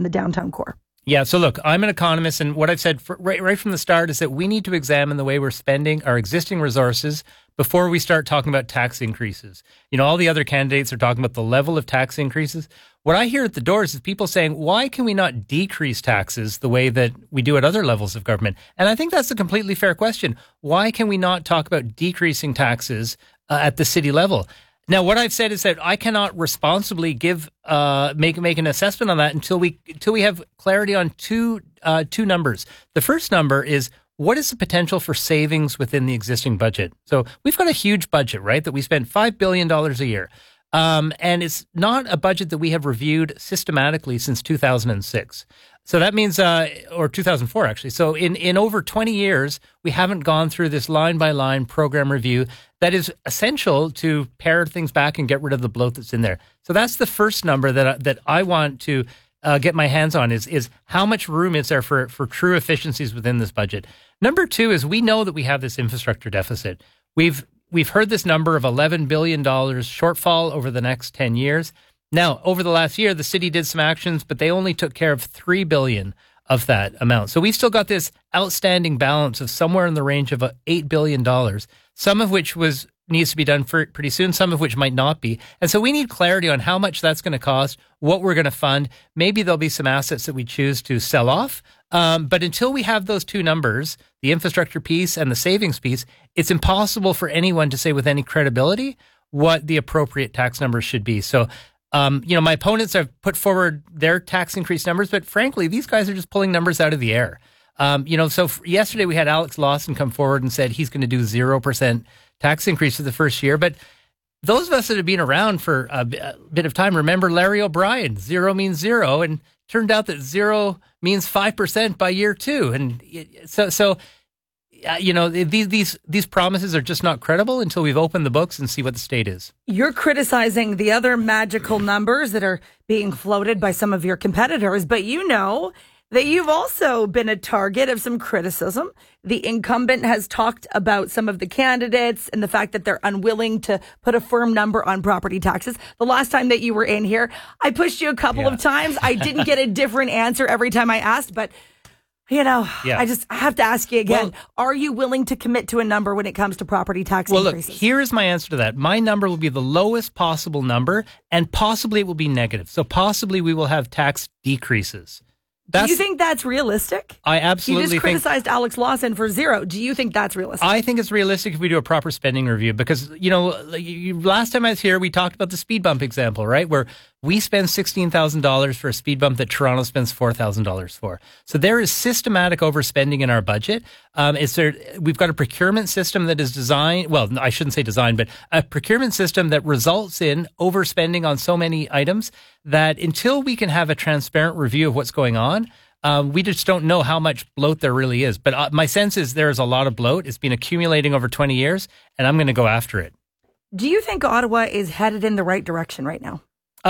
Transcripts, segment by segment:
in the downtown core? Yeah, so look, I'm an economist, and what I've said right from the start is that we need to examine the way we're spending our existing resources before we start talking about tax increases. You know, all the other candidates are talking about the level of tax increases. What I hear at the doors is people saying, why can we not decrease taxes the way that we do at other levels of government? And I think that's a completely fair question. Why can we not talk about decreasing taxes at the city level? Now, what I've said is that I cannot responsibly make an assessment on that until we have clarity on two numbers. The first number is, what is the potential for savings within the existing budget? So we've got a huge budget, right, that we spend $5 billion a year. And it's not a budget that we have reviewed systematically since 2006. So that means, or 2004, actually. So in over 20 years, we haven't gone through this line-by-line program review that is essential to pare things back and get rid of the bloat that's in there. So that's the first number that I want to get my hands on is how much room is there for true efficiencies within this budget. Number two is we know that we have this infrastructure deficit. We've heard this number of $11 billion shortfall over the next 10 years. Now, over the last year, the city did some actions, but they only took care of $3 billion of that amount. So we've still got this outstanding balance of somewhere in the range of $8 billion, some of which needs to be done pretty soon, some of which might not be. And so we need clarity on how much that's going to cost, what we're going to fund. Maybe there'll be some assets that we choose to sell off. But until we have those two numbers, the infrastructure piece and the savings piece, it's impossible for anyone to say with any credibility what the appropriate tax numbers should be. So, my opponents have put forward their tax increase numbers, but frankly, these guys are just pulling numbers out of the air. Yesterday we had Alex Lawson come forward and said he's going to do 0% tax increase for the first year. But those of us that have been around for a bit of time remember Larry O'Brien. Zero means zero, and turned out that zero means 5% by year two. And these promises are just not credible until we've opened the books and see what the state is. You're criticizing the other magical numbers that are being floated by some of your competitors, but you know that you've also been a target of some criticism. The incumbent has talked about some of the candidates and the fact that they're unwilling to put a firm number on property taxes. The last time that you were in here, I pushed you a couple of times. I didn't get a different answer every time I asked, but I have to ask you again. Well, are you willing to commit to a number when it comes to property tax increases? Look, here is my answer to that. My number will be the lowest possible number, and possibly it will be negative. So possibly we will have tax decreases. Do you think that's realistic? I absolutely think... You just criticized Alex Lawson for zero. Do you think that's realistic? I think it's realistic if we do a proper spending review because, last time I was here, we talked about the speed bump example, right? Where we spend $16,000 for a speed bump that Toronto spends $4,000 for. So there is systematic overspending in our budget. We've got a procurement system that is designed, well, I shouldn't say designed, but a procurement system that results in overspending on so many items that until we can have a transparent review of what's going on, we just don't know how much bloat there really is. But my sense is there is a lot of bloat. It's been accumulating over 20 years, and I'm going to go after it. Do you think Ottawa is headed in the right direction right now?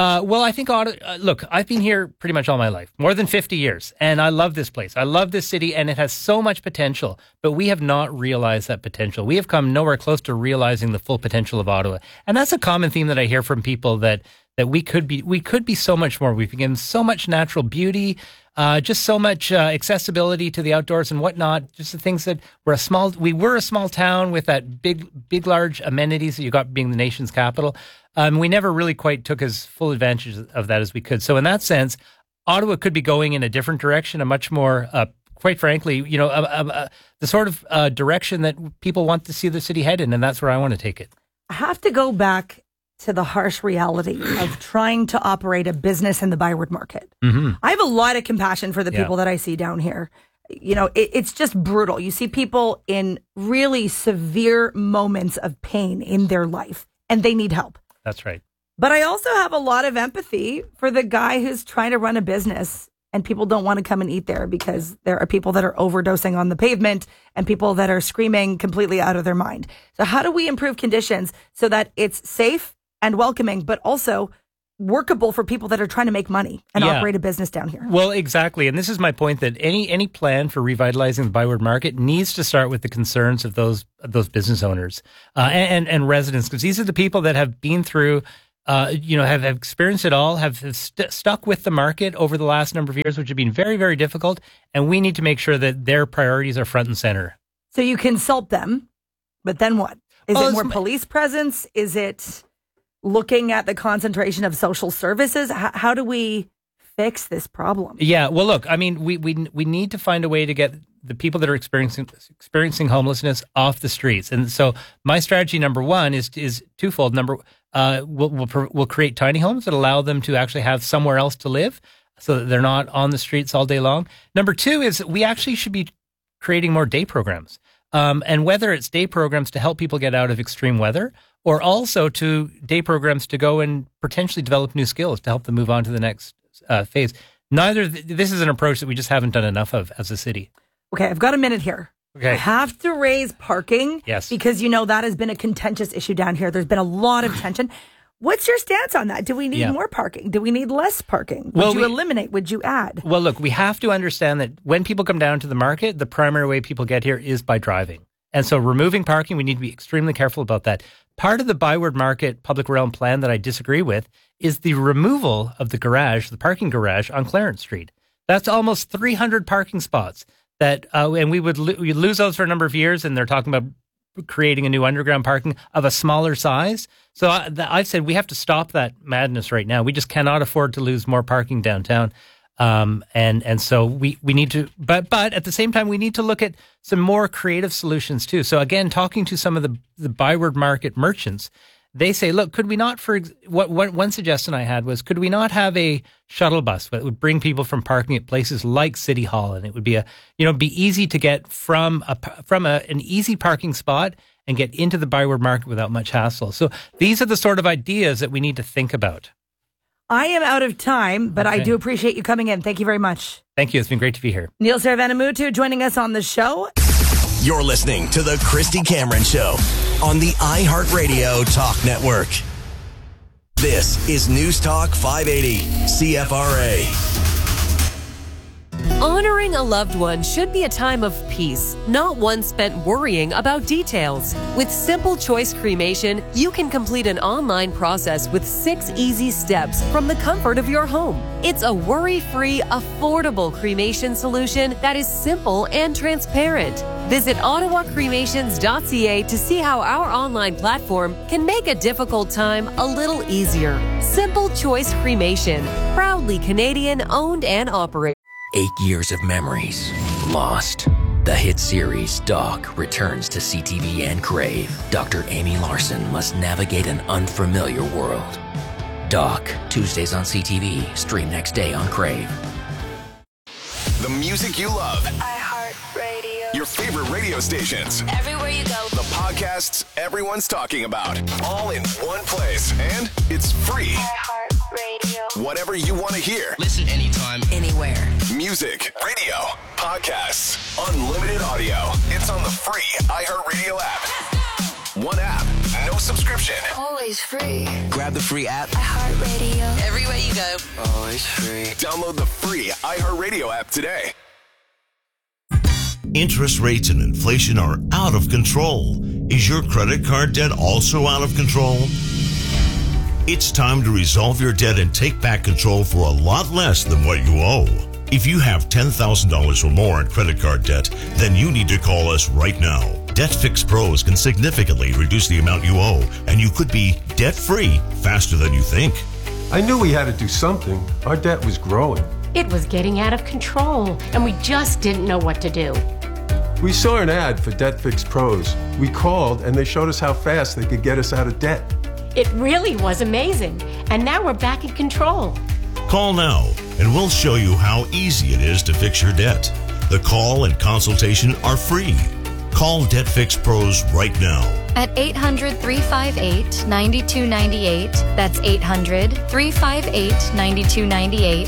I think look, I've been here pretty much all my life, more than 50 years, and I love this place. I love this city, and it has so much potential, but we have not realized that potential. We have come nowhere close to realizing the full potential of Ottawa. And that's a common theme that I hear from people that we could be so much more. We've given so much natural beauty, just so much accessibility to the outdoors and whatnot. Just the things that we were a small town with that big, large amenities that you got being the nation's capital. We never really quite took as full advantage of that as we could. So in that sense, Ottawa could be going in a different direction, a much more, quite frankly, the sort of direction that people want to see the city head in, and that's where I want to take it. I have to go back to the harsh reality of trying to operate a business in the Byward market. Mm-hmm. I have a lot of compassion for the people that I see down here. It's just brutal. You see people in really severe moments of pain in their life, and they need help. That's right. But I also have a lot of empathy for the guy who's trying to run a business and people don't want to come and eat there because there are people that are overdosing on the pavement and people that are screaming completely out of their mind. So how do we improve conditions so that it's safe and welcoming, but also workable for people that are trying to make money and operate a business down here? Well, exactly. And this is my point that any plan for revitalizing the Byward market needs to start with the concerns of those business owners and residents, because these are the people that have been through have experienced it all, have stuck with the market over the last number of years, which have been very, very difficult. And we need to make sure that their priorities are front and center. So you consult them, but then what? Is it more police presence? Is it looking at the concentration of social services? How do we fix this problem? Yeah, well, look, I mean, we need to find a way to get the people that are experiencing homelessness off the streets. And so my strategy number one is twofold. We'll create tiny homes that allow them to actually have somewhere else to live so that they're not on the streets all day long. Number two is we actually should be creating more day programs. And whether it's day programs to help people get out of extreme weather or also to day programs to go and potentially develop new skills to help them move on to the next phase. This is an approach that we just haven't done enough of as a city. Okay, I've got a minute here. Okay. I have to raise parking. Yes. Because, that has been a contentious issue down here. There's been a lot of tension. What's your stance on that? Do we need more parking? Do we need less parking? Would you eliminate? Would you add? Well, look, we have to understand that when people come down to the market, the primary way people get here is by driving. And so removing parking, we need to be extremely careful about that. Part of the Byward Market public realm plan that I disagree with is the removal of the parking garage on Clarence Street. That's almost 300 parking spots and we would lose those for a number of years, and they're talking about creating a new underground parking of a smaller size. So I've said we have to stop that madness right now. We just cannot afford to lose more parking downtown. And so we need to, but at the same time, we need to look at some more creative solutions too. So again, talking to some of the Byward Market merchants, they say, look, could we not, one suggestion I had was, could we not have a shuttle bus that would bring people from parking at places like City Hall, and it would be be easy to get from an easy parking spot and get into the Byward Market without much hassle. So these are the sort of ideas that we need to think about. I am out of time, but Okay. I do appreciate you coming in. Thank you very much. Thank you. It's been great to be here. Neil Saravanamuttu joining us on the show. You're listening to The Christy Cameron Show on the iHeartRadio Talk Network. This is News Talk 580, CFRA. Honoring a loved one should be a time of peace, not one spent worrying about details. With Simple Choice Cremation, you can complete an online process with 6 easy steps from the comfort of your home. It's a worry-free, affordable cremation solution that is simple and transparent. Visit ottawacremations.ca to see how our online platform can make a difficult time a little easier. Simple Choice Cremation, proudly Canadian owned and operated. 8 years of memories lost. The hit series Doc returns to CTV and Crave. Dr. Amy Larson must navigate an unfamiliar world. Doc, Tuesdays on CTV, stream next day on Crave. The music you love. iHeartRadio. Your favorite radio stations. Everywhere you go. The podcasts everyone's talking about. All in one place. And it's free. iHeartRadio. Whatever you want to hear. Listen anytime, Anywhere. Music, radio, podcasts, unlimited audio. It's on the free iHeartRadio app. One app, no subscription. Always free. grab the free app. iHeartRadio. Everywhere you go. Always free. Download the free iHeartRadio app today. Interest rates and inflation are out of control. Is your credit card debt also out of control? It's time to resolve your debt and take back control for a lot less than what you owe. If you have $10,000 or more in credit card debt, then you need to call us right now. Debt Fix Pros can significantly reduce the amount you owe, and you could be debt-free faster than you think. I knew we had to do something. Our debt was growing. It was getting out of control, and we just didn't know what to do. We saw an ad for Debt Fix Pros. We called, and they showed us how fast they could get us out of debt. It really was amazing, and now we're back in control. Call now, and we'll show you how easy it is to fix your debt. The call and consultation are free. Call Debt Fix Pros right now. At 800-358-9298. That's 800-358-9298.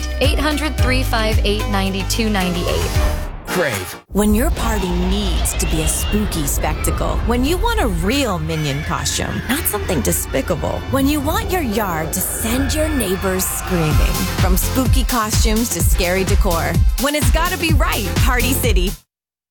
800-358-9298. Crave. When your party needs to be a spooky spectacle, when you want a real Minion costume, not something despicable, when you want your yard to send your neighbors screaming, from spooky costumes to scary decor, when it's gotta be right, Party City.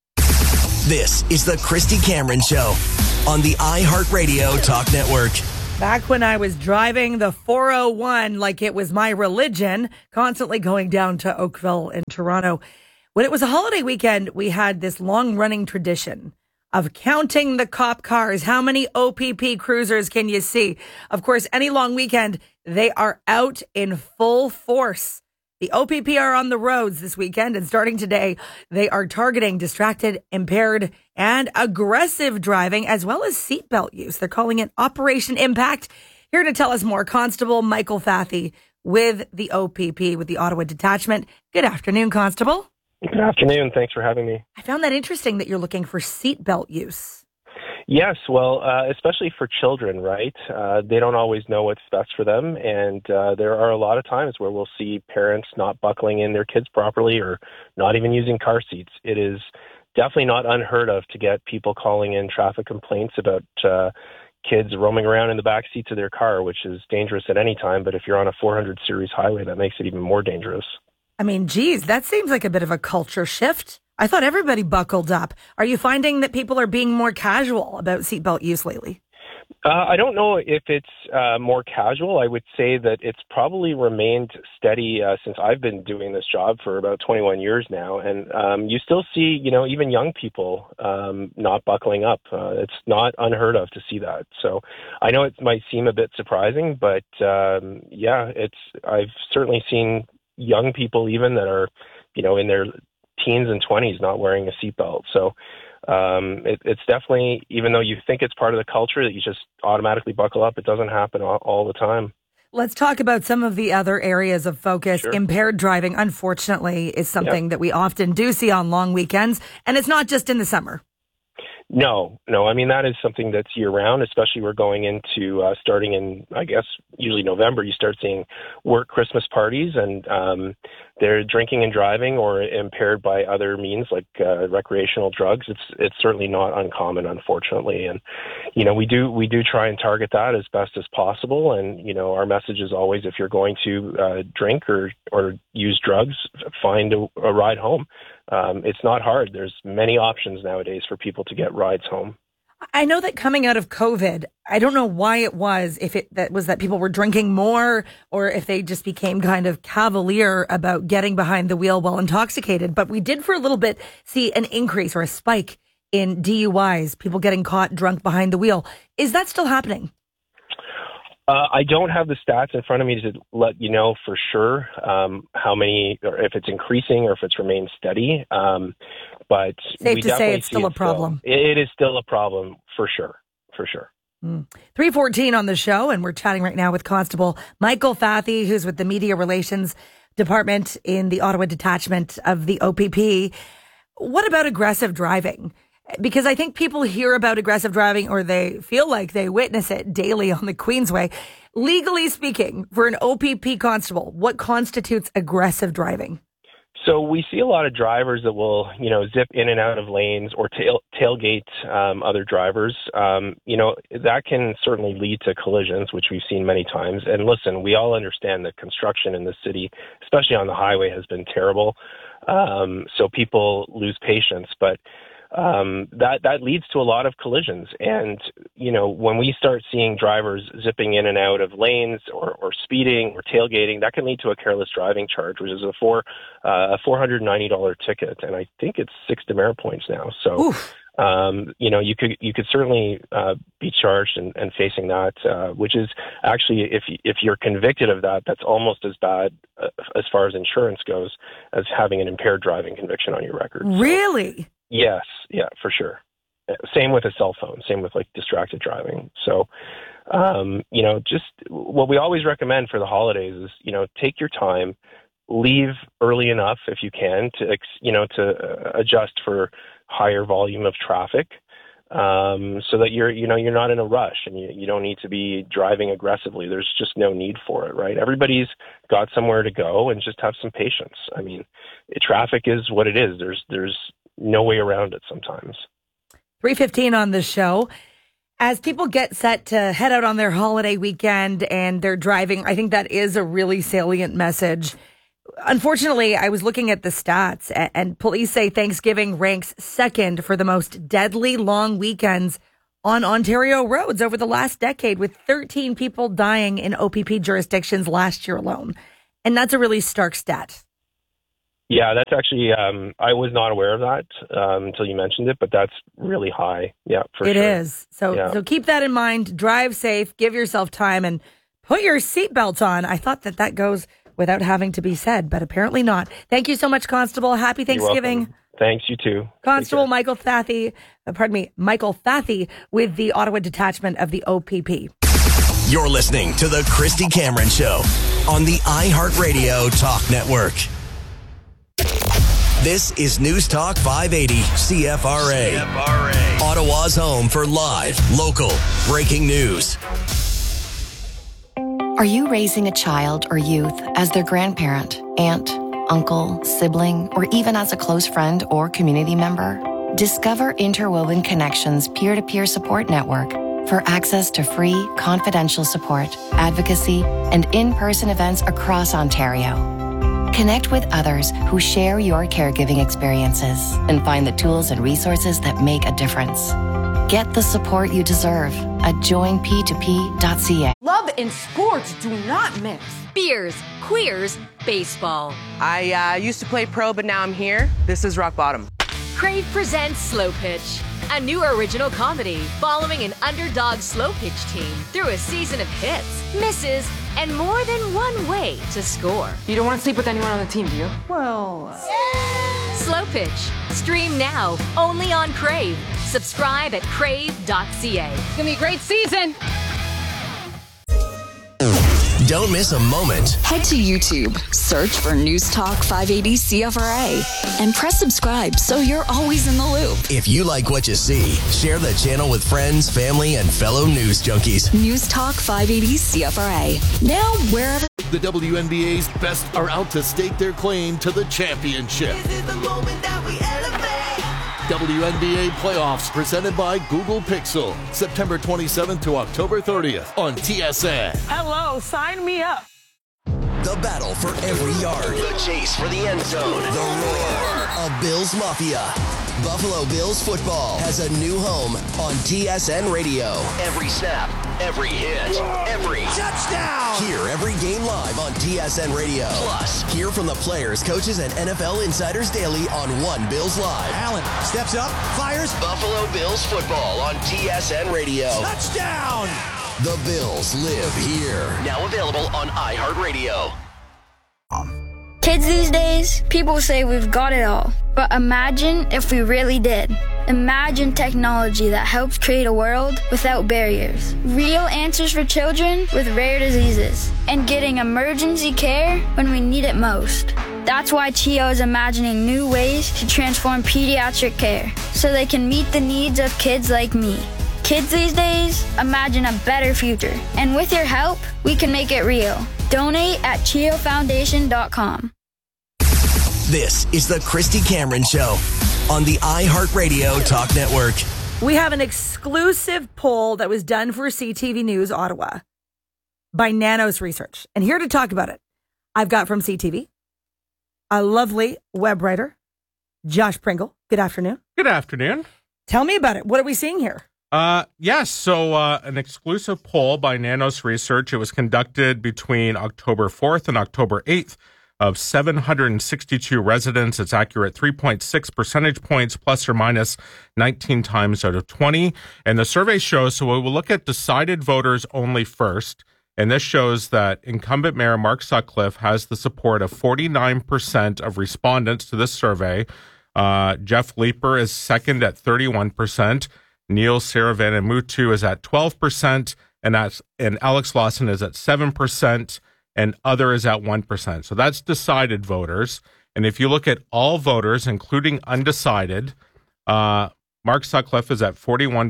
This is the Christy Cameron Show on the iHeartRadio Talk Network. Back when I was driving the 401 like it was my religion, constantly going down to Oakville in Toronto. When it was a holiday weekend, we had this long-running tradition of counting the cop cars. How many OPP cruisers can you see? Of course, any long weekend, they are out in full force. The OPP are on the roads this weekend, and starting today, they are targeting distracted, impaired, and aggressive driving, as well as seatbelt use. They're calling it Operation Impact. Here to tell us more, Constable Michael Fathy with the OPP, with the Ottawa Detachment. Good afternoon, Constable. Good afternoon. Thanks for having me. I found that interesting that you're looking for seatbelt use. Yes, well, especially for children, right? They don't always know what's best for them, and there are a lot of times where we'll see parents not buckling in their kids properly or not even using car seats. It is definitely not unheard of to get people calling in traffic complaints about kids roaming around in the back seats of their car, which is dangerous at any time, but if you're on a 400 series highway, that makes it even more dangerous. I mean, geez, that seems like a bit of a culture shift. I thought everybody buckled up. Are you finding that people are being more casual about seatbelt use lately? I don't know if it's more casual. I would say that it's probably remained steady since I've been doing this job for about 21 years now. And you still see, even young people not buckling up. It's not unheard of to see that. So I know it might seem a bit surprising, but I've certainly seen young people even that are, in their teens and 20s not wearing a seatbelt. So it's definitely, even though you think it's part of the culture that you just automatically buckle up, it doesn't happen all the time. Let's talk about some of the other areas of focus. Sure. Impaired driving, unfortunately, is something that we often do see on long weekends, and it's not just in the summer. No. I mean, that is something that's year-round, especially we're going into starting in, I guess, usually November, you start seeing work Christmas parties, and they're drinking and driving or impaired by other means like recreational drugs. It's certainly not uncommon, unfortunately. And, we do try and target that as best as possible. And, our message is always, if you're going to drink or use drugs, find a ride home. It's not hard. There's many options nowadays for people to get rides home. I know that coming out of COVID, I don't know why it was, that people were drinking more or if they just became kind of cavalier about getting behind the wheel while intoxicated. But we did for a little bit see an increase or a spike in DUIs, people getting caught drunk behind the wheel. Is that still happening? I don't have the stats in front of me to let you know for sure how many, or if it's increasing or if it's remained steady. But safe to say it's still a problem. It is still a problem for sure. 3:14 on the show, and we're chatting right now with Constable Michael Fathy, who's with the Media Relations Department in the Ottawa Detachment of the OPP. What about aggressive driving? Because I think people hear about aggressive driving or they feel like they witness it daily on the Queensway. Legally speaking, for an OPP constable, what constitutes aggressive driving? So we see a lot of drivers that will, zip in and out of lanes or tailgate other drivers. That can certainly lead to collisions, which we've seen many times. And listen, we all understand that construction in the city, especially on the highway, has been terrible. So people lose patience, but that leads to a lot of collisions. And, when we start seeing drivers zipping in and out of lanes or speeding or tailgating, that can lead to a careless driving charge, which is a $490 ticket. And I think it's 6 demerit points now. So, you could certainly be charged and facing that, which is actually, if you're convicted of that, that's almost as bad as far as insurance goes as having an impaired driving conviction on your record. Really? Yes. Yeah, for sure. Same with a cell phone, same with distracted driving. So, just what we always recommend for the holidays is, take your time, leave early enough if you can to adjust for higher volume of traffic, so that you're not in a rush and you don't need to be driving aggressively. There's just no need for it, right? Everybody's got somewhere to go, and just have some patience. I mean, traffic is what it is. There's no way around it sometimes. 3:15 on the show. As people get set to head out on their holiday weekend and they're driving, I think that is a really salient message. Unfortunately, I was looking at the stats, and police say Thanksgiving ranks second for the most deadly long weekends on Ontario roads over the last decade, with 13 people dying in OPP jurisdictions last year alone. And that's a really stark stat. Yeah, that's actually, I was not aware of that until you mentioned it, but that's really high. Yeah, for sure. It is. So keep that in mind. Drive safe, give yourself time, and put your seatbelt on. I thought that goes without having to be said, but apparently not. Thank you so much, Constable. Happy Thanksgiving. Thanks, you too. Constable Michael Thathy, Michael Thathy with the Ottawa Detachment of the OPP. You're listening to The Christy Cameron Show on the iHeartRadio Talk Network. This is News Talk 580 CFRA. Ottawa's home for live, local, breaking news. Are you raising a child or youth as their grandparent, aunt, uncle, sibling, or even as a close friend or community member? Discover Interwoven Connections peer-to-peer support network for access to free, confidential support, advocacy, and in-person events across Ontario. Connect with others who share your caregiving experiences and find the tools and resources that make a difference. Get the support you deserve at joinp2p.ca. Love and sports do not mix. Beers, queers, baseball. I used to play pro, but now I'm here. This is rock bottom. Crave presents Slow Pitch, a new original comedy following an underdog slow pitch team through a season of hits, misses, and more than one way to score. You don't want to sleep with anyone on the team, do you? Well... Slow Pitch. Stream now, only on Crave. Subscribe at crave.ca. It's going to be a great season. Don't miss a moment. Head to YouTube, search for News Talk 580 CFRA, and press subscribe so you're always in the loop. If you like what you see, share the channel with friends, family, and fellow news junkies. News Talk 580 CFRA. Now, wherever. The WNBA's best are out to stake their claim to the championship. This is the moment that we elevate. WNBA playoffs presented by Google Pixel. September 27th to October 30th on TSN. Hello, sign me up. The battle for every yard. The chase for the end zone. The roar of Bills Mafia. Buffalo Bills football has a new home on TSN Radio. Every snap, every hit, every touchdown. Hear every game live on TSN Radio. Plus, hear from the players, coaches, and NFL insiders daily on One Bills Live. Allen steps up, fires. Buffalo Bills football on TSN Radio. Touchdown. The Bills live here. Now available on iHeartRadio. Kids these days, people say we've got it all. But imagine if we really did. Imagine technology that helps create a world without barriers. Real answers for children with rare diseases. And getting emergency care when we need it most. That's why CHEO is imagining new ways to transform pediatric care so they can meet the needs of kids like me. Kids these days, imagine a better future. And with your help, we can make it real. Donate at CHEOFoundation.com. This is the Christy Cameron Show on the iHeartRadio Talk Network. We have an exclusive poll that was done for CTV News Ottawa by Nanos Research. And here to talk about it, I've got from CTV a lovely web writer, Josh Pringle. Good afternoon. Good afternoon. Tell me about it. What are we seeing here? Yes, so an exclusive poll by Nanos Research. It was conducted between October 4th and October 8th of 762 residents. It's accurate 3.6 percentage points, plus or minus 19 times out of 20. And the survey shows, so we'll look at decided voters only first. And this shows that incumbent Mayor Mark Sutcliffe has the support of 49% of respondents to this survey. Jeff Leeper is second at 31%. Neil Saravanamuttu is at 12%, and Alex Lawson is at 7%, and other is at 1%. So that's decided voters. And if you look at all voters, including undecided, Mark Sutcliffe is at 41%,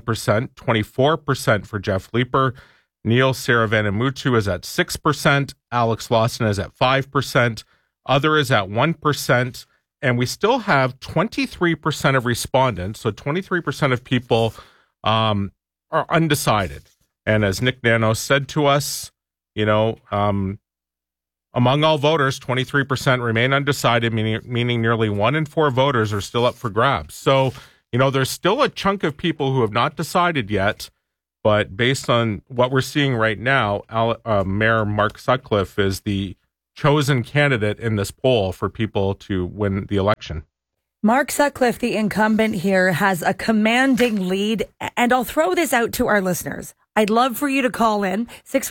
24% for Jeff Leeper. Neil Saravanamuttu is at 6%. Alex Lawson is at 5%. Other is at 1%. And we still have 23% of respondents, so 23% of people are undecided. And as Nick Nanos said to us, among all voters, 23% remain undecided, meaning nearly 1 in 4 voters are still up for grabs. So, there's still a chunk of people who have not decided yet, but based on what we're seeing right now, Mayor Mark Sutcliffe is the chosen candidate in this poll for people to win the election. Mark Sutcliffe, the incumbent here, has a commanding lead. And I'll throw this out to our listeners. I'd love for you to call in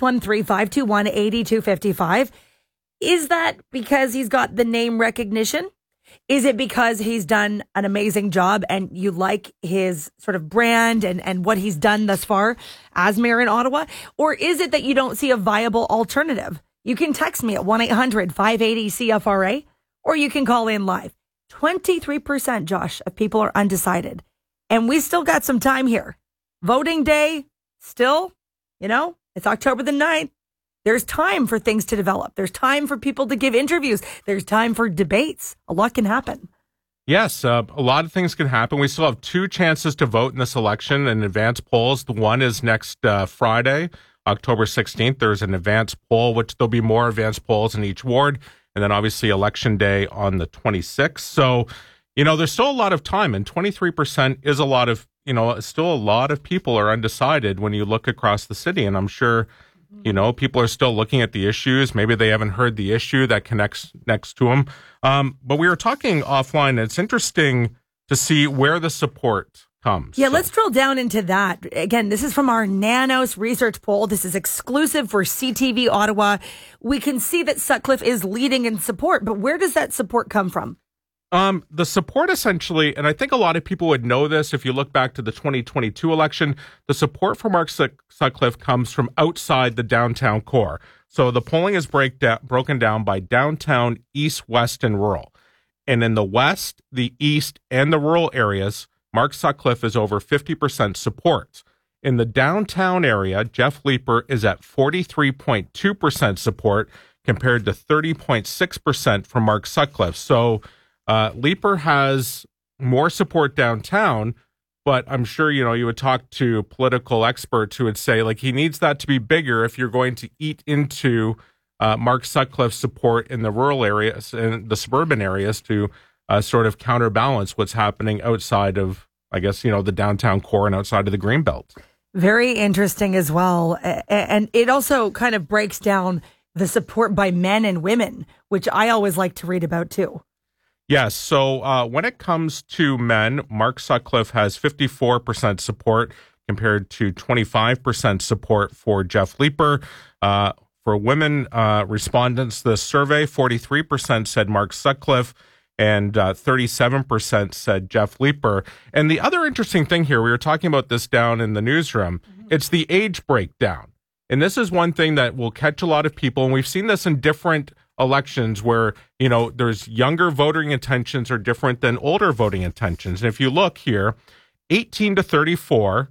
613-521-8255. Is that because he's got the name recognition? Is it because he's done an amazing job and you like his sort of brand and what he's done thus far as mayor in Ottawa? Or is it that you don't see a viable alternative? You can text me at 1-800-580-CFRA or you can call in live. 23%, Josh, of people are undecided. And we still got some time here. Voting day, still, it's October the 9th. There's time for things to develop. There's time for people to give interviews. There's time for debates. A lot can happen. Yes, a lot of things can happen. We still have 2 chances to vote in this election in advance polls. The one is next Friday, October 16th. There's an advance poll, which there'll be more advance polls in each ward. And then obviously election day on the 26th. So, there's still a lot of time, and 23% is a lot of, still a lot of people are undecided when you look across the city. And I'm sure, people are still looking at the issues. Maybe they haven't heard the issue that connects next to them. But we were talking offline, and it's interesting to see where the support comes. Yeah, let's drill down into that. Again, this is from our Nanos research poll. This is exclusive for CTV Ottawa. We can see that Sutcliffe is leading in support, but where does that support come from? The support essentially, and I think a lot of people would know this if you look back to the 2022 election, the support for Mark Sutcliffe comes from outside the downtown core. So the polling is broken down by downtown, east, west, and rural. And in the west, the east, and the rural areas, Mark Sutcliffe is over 50% support. In the downtown area, Jeff Leeper is at 43.2% support compared to 30.6% from Mark Sutcliffe. So Leeper has more support downtown, but I'm sure, you would talk to political experts who would say, he needs that to be bigger if you're going to eat into Mark Sutcliffe's support in the rural areas and the suburban areas to sort of counterbalance what's happening outside of, I guess, the downtown core and outside of the Greenbelt. Very interesting as well. And it also kind of breaks down the support by men and women, which I always like to read about too. Yes. So when it comes to men, Mark Sutcliffe has 54% support compared to 25% support for Jeff Leeper. For women respondents, the survey, 43% said Mark Sutcliffe and 37% said Jeff Leeper. And the other interesting thing here, we were talking about this down in the newsroom, it's the age breakdown. And this is one thing that will catch a lot of people. And we've seen this in different elections where, there's younger voting intentions are different than older voting intentions. And if you look here, 18 to 34,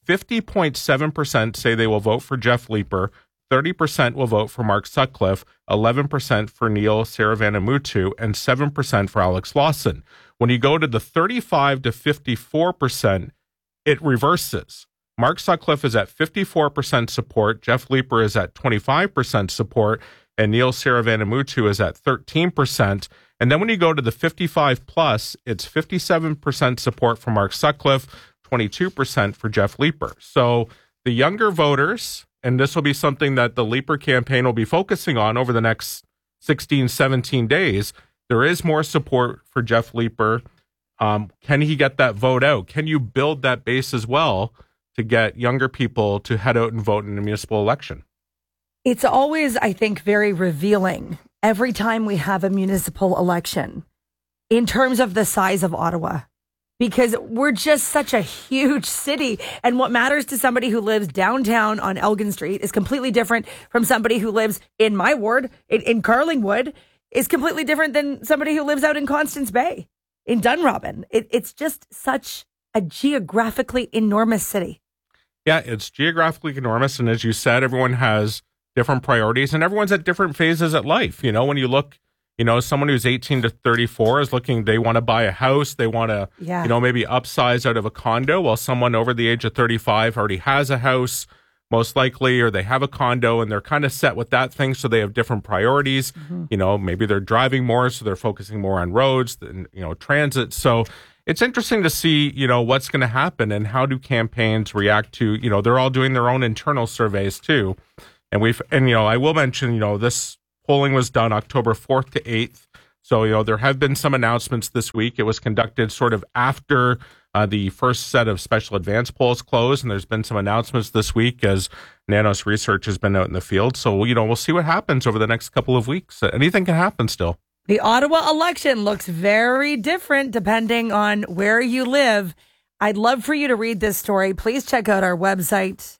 50.7% say they will vote for Jeff Leeper. 30% will vote for Mark Sutcliffe, 11% for Neil Saravanamuthu, and 7% for Alex Lawson. When you go to the 35 to 54%, it reverses. Mark Sutcliffe is at 54% support, Jeff Leeper is at 25% support, and Neil Saravanamuthu is at 13%. And then when you go to the 55 plus, it's 57% support for Mark Sutcliffe, 22% for Jeff Leeper. So the younger voters, and this will be something that the Leeper campaign will be focusing on over the next 16, 17 days. There is more support for Jeff Leeper. Can he get that vote out? Can you build that base as well to get younger people to head out and vote in a municipal election? It's always, I think, very revealing every time we have a municipal election in terms of the size of Ottawa. Because we're just such a huge city. And what matters to somebody who lives downtown on Elgin Street is completely different from somebody who lives in my ward, in Carlingwood, is completely different than somebody who lives out in Constance Bay, in Dunrobin. It's just such a geographically enormous city. Yeah, it's geographically enormous. And as you said, everyone has different priorities and everyone's at different phases of life. When you look, someone who's 18 to 34 is looking, they want to buy a house. They want to, maybe upsize out of a condo, while someone over the age of 35 already has a house, most likely, or they have a condo and they're kind of set with that thing. So they have different priorities. Maybe they're driving more, so they're focusing more on roads than, transit. So it's interesting to see, what's going to happen and how do campaigns react to, they're all doing their own internal surveys too. And I will mention, this polling was done October 4th to 8th. So, there have been some announcements this week. It was conducted sort of after the first set of special advance polls closed, and there's been some announcements this week as Nanos Research has been out in the field. So, we'll see what happens over the next couple of weeks. Anything can happen still. The Ottawa election looks very different depending on where you live. I'd love for you to read this story. Please check out our website,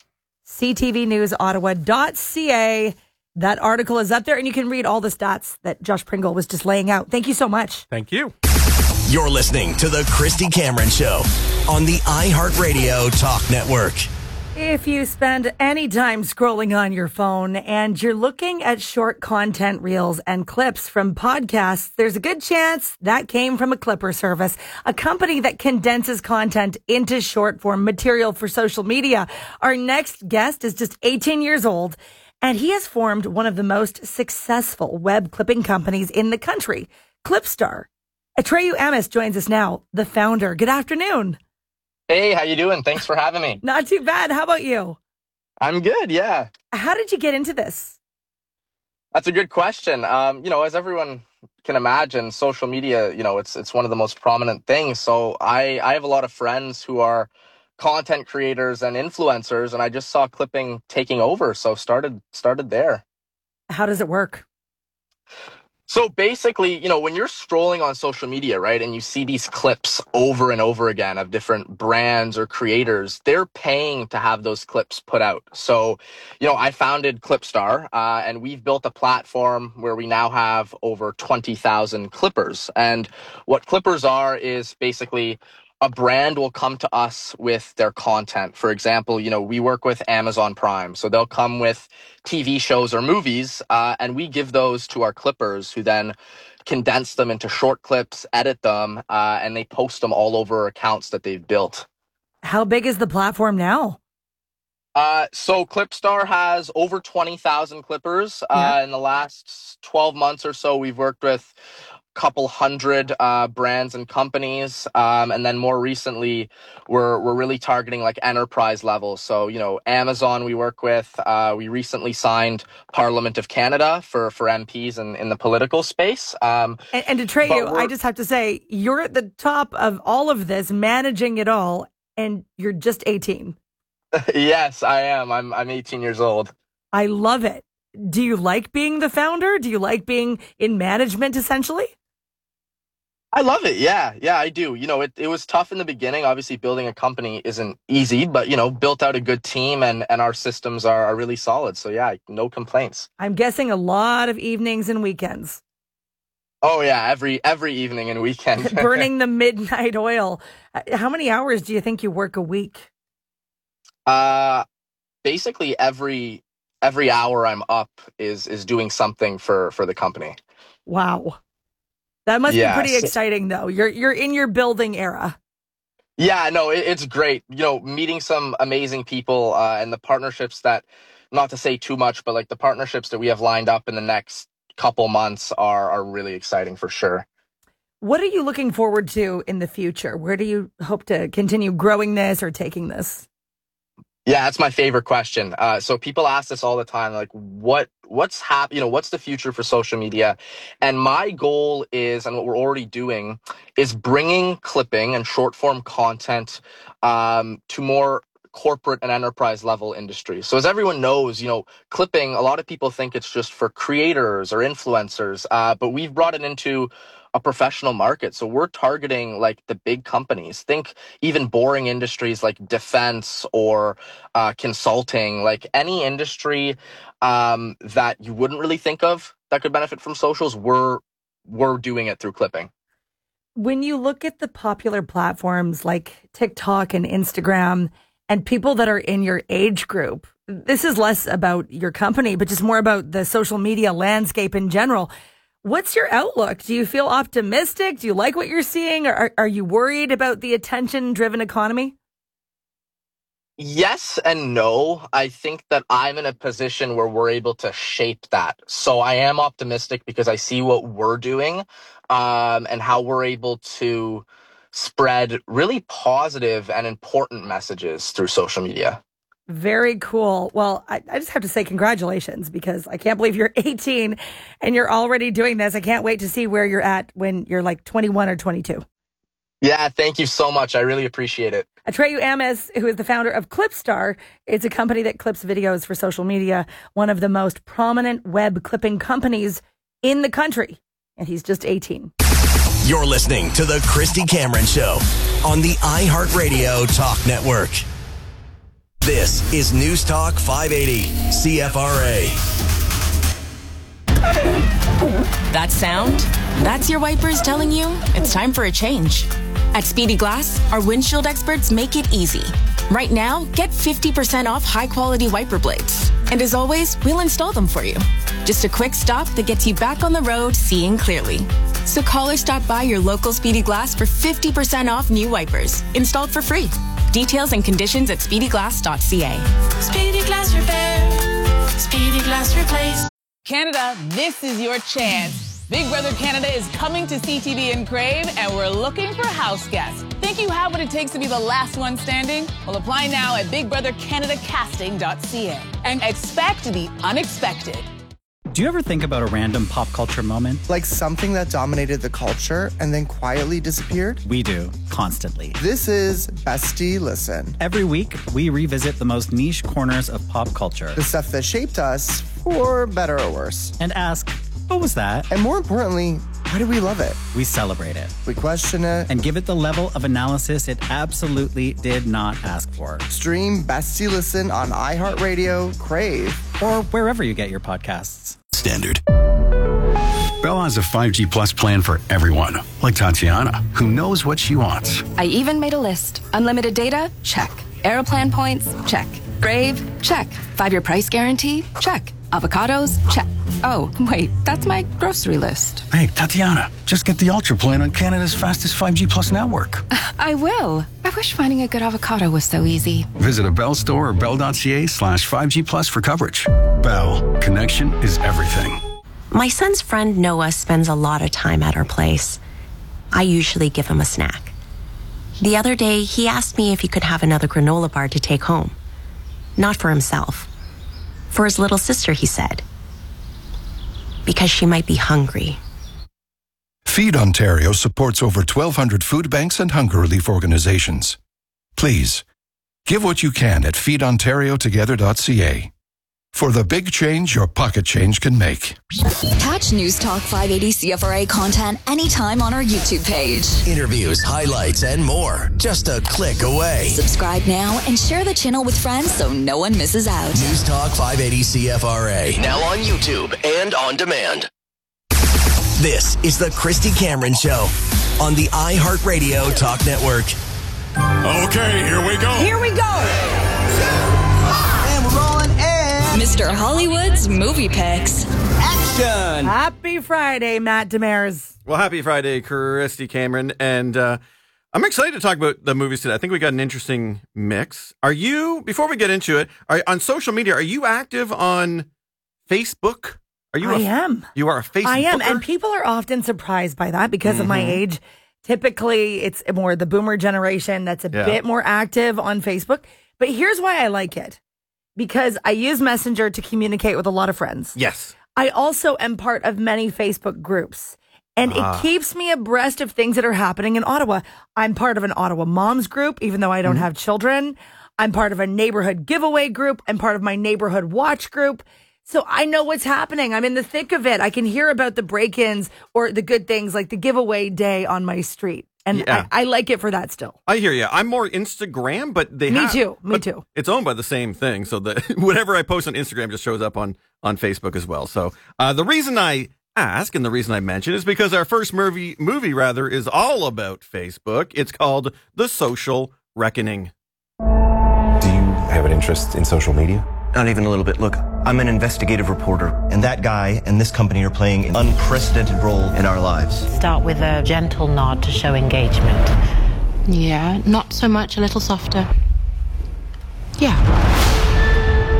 ctvnewsottawa.ca. That article is up there, and you can read all the stats that Josh Pringle was just laying out. Thank you so much. Thank you. You're listening to The Christy Cameron Show on the iHeartRadio Talk Network. If you spend any time scrolling on your phone and you're looking at short content reels and clips from podcasts, there's a good chance that came from a Clipper service, a company that condenses content into short form material for social media. Our next guest is just 18 years old, and he has formed one of the most successful web clipping companies in the country, Clipstar. Atreyu Amos joins us now, the founder. Good afternoon. Hey, how you doing? Thanks for having me. Not too bad. How about you? I'm good, yeah. How did you get into this? That's a good question. As everyone can imagine, social media, it's one of the most prominent things. So I have a lot of friends who are content creators and influencers, and I just saw clipping taking over. So started there. How does it work? So basically, when you're scrolling on social media, right, and you see these clips over and over again of different brands or creators, they're paying to have those clips put out. So, I founded Clipstar, and we've built a platform where we now have over 20,000 clippers. And what clippers are is basically a brand will come to us with their content. For example, we work with Amazon Prime. So they'll come with TV shows or movies, and we give those to our clippers who then condense them into short clips, edit them, and they post them all over accounts that they've built. How big is the platform now? So Clipstar has over 20,000 clippers. In the last 12 months or so, we've worked with couple hundred brands and companies, and then more recently we're really targeting like enterprise level. So Amazon we work with. We recently signed Parliament of Canada for MPs in the political space. And to Atreyu, I just have to say you're at the top of all of this, managing it all, and you're just 18. Yes, I am. I'm 18 years old. I love it. Do you like being the founder? Do you like being in management essentially? I love it. Yeah, I do. It was tough in the beginning. Obviously, building a company isn't easy, but, built out a good team and our systems are really solid. So, yeah, no complaints. I'm guessing a lot of evenings and weekends. Oh, yeah, every evening and weekend. Burning the midnight oil. How many hours do you think you work a week? Basically, every hour I'm up is doing something for the company. Wow. That must be pretty exciting, though. You're in your building era. Yeah, no, it's great. Meeting some amazing people and the partnerships that, not to say too much, but like the partnerships that we have lined up in the next couple months are really exciting for sure. What are you looking forward to in the future? Where do you hope to continue growing this or taking this? Yeah, that's my favorite question. So people ask this all the time, like, what's happening? What's the future for social media? And my goal is, and what we're already doing, is bringing clipping and short form content to more corporate and enterprise level industries. So as everyone knows, clipping, a lot of people think it's just for creators or influencers, but we've brought it into a professional market. So we're targeting like the big companies. Think even boring industries like defense or consulting, like any industry that you wouldn't really think of that could benefit from socials. We're doing it through clipping. When you look at the popular platforms like TikTok and Instagram and people that are in your age group, this is less about your company, but just more about the social media landscape in general. What's your outlook? Do you feel optimistic? Do you like what you're seeing? Or are you worried about the attention-driven economy? Yes and no. I think that I'm in a position where we're able to shape that. So I am optimistic because I see what we're doing and how we're able to spread really positive and important messages through social media. Very cool. Well, I just have to say congratulations, because I can't believe you're 18 and you're already doing this. I can't wait to see where you're at when you're like 21 or 22. Yeah, thank you so much. I really appreciate it. Atreyu Amis, who is the founder of Clipstar, it's a company that clips videos for social media, one of the most prominent web clipping companies in the country. And he's just 18. You're listening to The Christy Cameron Show on the iHeartRadio Talk Network. This is News Talk 580 CFRA. That sound? That's your wipers telling you it's time for a change. At Speedy Glass, our windshield experts make it easy. Right now, get 50% off high-quality wiper blades. And as always, we'll install them for you. Just a quick stop that gets you back on the road seeing clearly. So call or stop by your local Speedy Glass for 50% off new wipers, installed for free. Details and conditions at speedyglass.ca. Speedy Glass Repair. Speedy Glass Replace. Canada, this is your chance. Big Brother Canada is coming to CTV and Crave, and we're looking for house guests. Think you have what it takes to be the last one standing? Well, apply now at bigbrothercanadacasting.ca and expect the unexpected. Do you ever think about a random pop culture moment? Like something that dominated the culture and then quietly disappeared? We do, constantly. This is Bestie Listen. Every week, we revisit the most niche corners of pop culture. The stuff that shaped us, for better or worse. And ask, what was that? And more importantly, why do we love it? We celebrate it. We question it. And give it the level of analysis it absolutely did not ask for. Stream Bestie Listen on iHeartRadio, Crave, or wherever you get your podcasts. Standard. Bell has a 5G Plus plan for everyone, like Tatiana, who knows what she wants. I even made a list. Unlimited data? Check. Aeroplan points? Check. Brave? Check. 5-year price guarantee? Check. Avocados? Check. Oh, wait, that's my grocery list. Hey, Tatiana, just get the Ultra plan on Canada's fastest 5G Plus network. I will. I wish finding a good avocado was so easy. Visit a Bell store or bell.ca/5G Plus for coverage. Bell, connection is everything. My son's friend Noah spends a lot of time at our place. I usually give him a snack. The other day, he asked me if he could have another granola bar to take home. Not for himself. For his little sister, he said. Because she might be hungry. Feed Ontario supports over 1,200 food banks and hunger relief organizations. Please, give what you can at feedontariotogether.ca. For the big change your pocket change can make. Catch News Talk 580 CFRA content anytime on our YouTube page. Interviews, highlights, and more. Just a click away. Subscribe now and share the channel with friends so no one misses out. News Talk 580 CFRA. Now on YouTube and on demand. This is the Christy Cameron Show on the iHeartRadio Talk Network. Okay, here we go. Here we go. And we're rolling in. Mr. Hollywood's Movie Picks. Action! Happy Friday, Matt Demers. Well, happy Friday, Christy Cameron. And I'm excited to talk about the movies today. I think we got an interesting mix. Are you, before we get into it, on social media, are you active on Facebook? I am. You are a Facebooker? I am. And people are often surprised by that because of my age. Typically, it's more the boomer generation that's a bit more active on Facebook. But here's why I like it. Because I use Messenger to communicate with a lot of friends. Yes. I also am part of many Facebook groups. And it keeps me abreast of things that are happening in Ottawa. I'm part of an Ottawa Moms group, even though I don't have children. I'm part of a neighborhood giveaway group. I'm part of my neighborhood watch group. So I know what's happening. I'm in the thick of it. I can hear about the break-ins or the good things like the giveaway day on my street. And I like it for that still. I hear you. I'm more Instagram, but Me too. It's owned by the same thing. So that whatever I post on Instagram just shows up on Facebook as well. So the reason I ask and the reason I mention is because our first movie is all about Facebook. It's called The Social Reckoning. Do you have an interest in social media? Not even a little bit. Look, I'm an investigative reporter, and that guy and this company are playing an unprecedented role in our lives. Start with a gentle nod to show engagement. Yeah, not so much, a little softer. Yeah.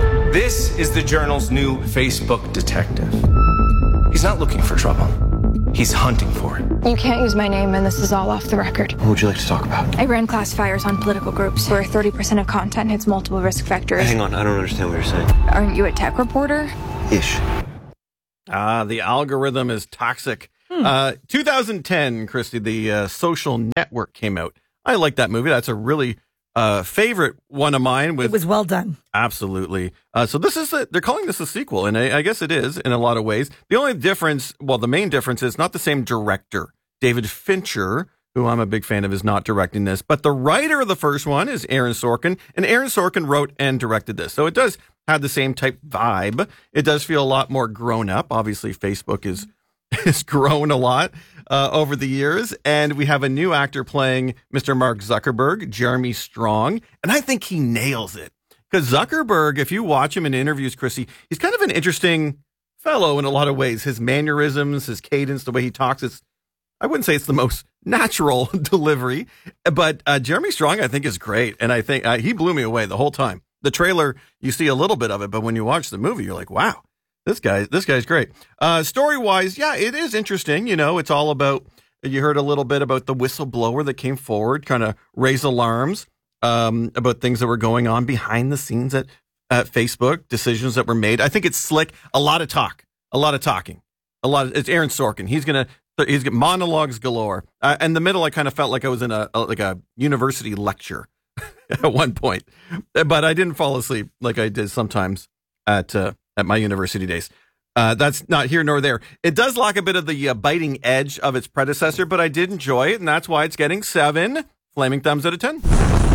This is the Journal's new Facebook detective. He's not looking for trouble. He's hunting for it. You can't use my name, and this is all off the record. What would you like to talk about? I ran classifiers on political groups where 30% of content hits multiple risk factors. Hang on, I don't understand what you're saying. Aren't you a tech reporter? Ish. The algorithm is toxic. 2010, Christy, the Social Network came out. I like that movie. That's a really favorite one of mine. It was well done. Absolutely. So this is they're calling this a sequel, and I guess it is in a lot of ways. The only difference, the main difference is not the same director. David Fincher, who I'm a big fan of, is not directing this, but the writer of the first one is Aaron Sorkin, and Aaron Sorkin wrote and directed this. So it does have the same type vibe. It does feel a lot more grown up. Obviously, Facebook is grown a lot over the years, and we have a new actor playing Mr. Mark Zuckerberg, Jeremy Strong, and I think he nails it. Because Zuckerberg, if you watch him in interviews, Chrissy, he's kind of an interesting fellow in a lot of ways. His mannerisms, his cadence, the way he talks, I wouldn't say it's the most natural delivery, but Jeremy Strong, I think, is great, and I think he blew me away the whole time. The trailer, you see a little bit of it, but when you watch the movie, you're like, wow. This guy's great. Story-wise, yeah, it is interesting. You know, it's all about, you heard a little bit about the whistleblower that came forward, kind of raise alarms about things that were going on behind the scenes at Facebook, decisions that were made. I think it's slick. A lot of talking. It's Aaron Sorkin. He's got monologues galore. In the middle, I kind of felt like I was in a university lecture at one point, but I didn't fall asleep like I did sometimes at my university days. That's not here nor there. It does lack a bit of the biting edge of its predecessor, but I did enjoy it, and that's why it's getting 7 flaming thumbs out of 10.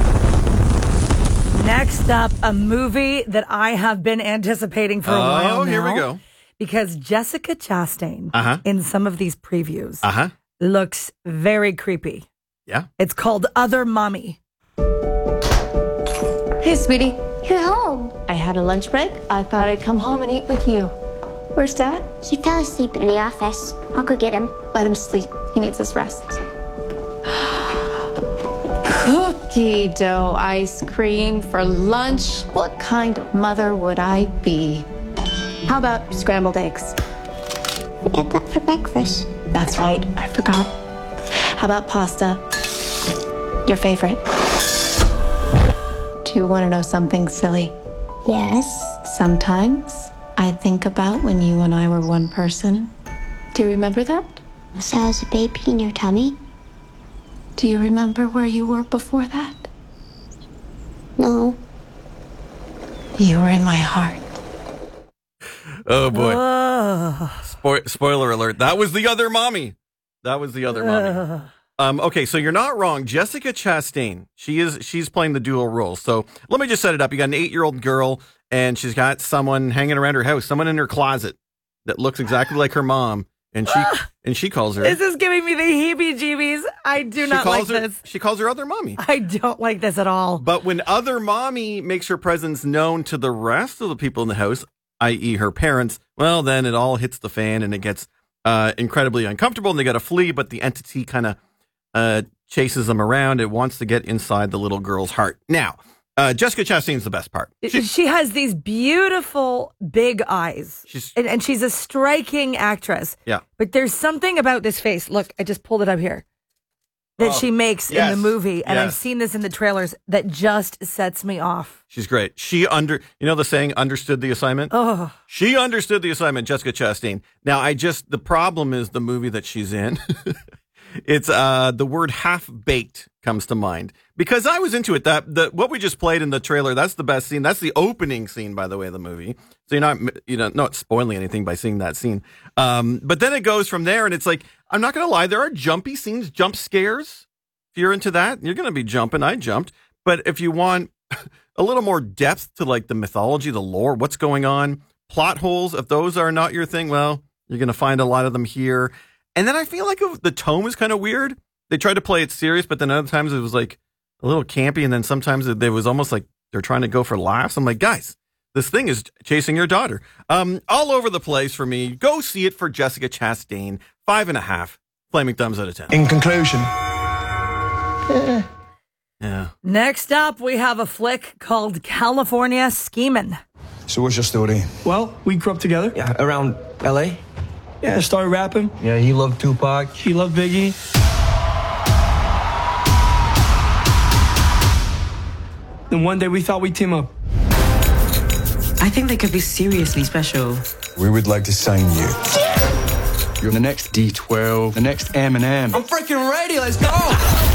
Next up, a movie that I have been anticipating for a while now. Here we go. Because Jessica Chastain in some of these previews looks very creepy. Yeah. It's called Other Mommy. Hey, sweetie. You're home. I had a lunch break. I thought I'd come home and eat with you. Where's Dad? He fell asleep in the office. I'll go get him. Let him sleep. He needs his rest. Cookie dough ice cream for lunch. What kind of mother would I be? How about scrambled eggs? We get that for breakfast. That's right. I forgot. How about pasta? Your favorite. Do you want to know something silly? Yes. Sometimes I think about when you and I were one person. Do you remember that? So I was a baby in your tummy? Do you remember where you were before that? No. You were in my heart. Oh, boy. Spoiler alert. That was the other mommy. Okay, so you're not wrong. Jessica Chastain, she's playing the dual role. So let me just set it up. You got an 8-year-old girl, and she's got someone hanging around her house, someone in her closet that looks exactly like her mom, and she calls her. This is giving me the heebie-jeebies. I do not like this. She calls her other mommy. I don't like this at all. But when other mommy makes her presence known to the rest of the people in the house, i.e. her parents, well, then it all hits the fan, and it gets incredibly uncomfortable, and they got to flee, but the entity kind of chases them around. It wants to get inside the little girl's heart. Now, Jessica Chastain's the best part. She has these beautiful big eyes, and she's a striking actress. Yeah. But there's something about this face. Look, I just pulled it up here. That she makes in the movie, and I've seen this in the trailers, that just sets me off. She's great. You know the saying, understood the assignment? Oh. She understood the assignment, Jessica Chastain. Now, the problem is the movie that she's in. It's the word half-baked comes to mind. Because I was into it. What we just played in the trailer, that's the best scene. That's the opening scene, by the way, of the movie. So you're not spoiling anything by seeing that scene. But then it goes from there, and it's like, I'm not going to lie, there are jumpy scenes, jump scares. If you're into that, you're going to be jumping. I jumped. But if you want a little more depth to like the mythology, the lore, what's going on, plot holes, if those are not your thing, well, you're going to find a lot of them here. And then I feel like the tone was kind of weird. They tried to play it serious, but then other times it was like a little campy. And then sometimes it was almost like they're trying to go for laughs. I'm like, guys, this thing is chasing your daughter. All over the place for me. Go see it for Jessica Chastain. 5.5 flaming thumbs out of 10. In conclusion. Yeah. Next up, we have a flick called California Schemin'. So what's your story? Well, we grew up together. Yeah, around LA. Yeah, started rapping. Yeah, he loved Tupac. He loved Biggie. Then one day we thought we'd team up. I think they could be seriously special. We would like to sign you. You're the next D12, the next Eminem. I'm freaking ready, let's go!